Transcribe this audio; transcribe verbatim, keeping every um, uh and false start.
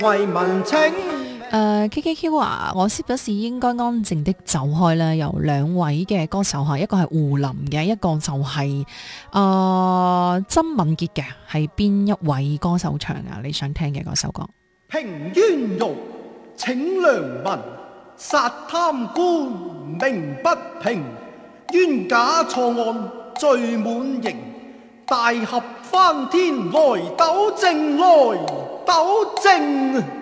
為民請。 誒 K K Q 啊，我識咗是應該安靜的走開啦。由兩位嘅歌手嚇，一個係胡琳嘅，一個就係誒曾敏傑嘅，係邊一位歌手唱啊？你想聽嘅嗰首歌？ 平冤獄，請良民，殺貪官命不平，冤假錯案罪滿盈，大合翻天來糾正，來糾正。